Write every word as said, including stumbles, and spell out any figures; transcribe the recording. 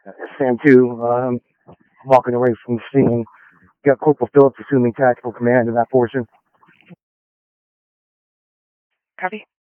Sam two, um, walking away from the scene. Got Corporal Phillips assuming tactical command of that portion. Copy.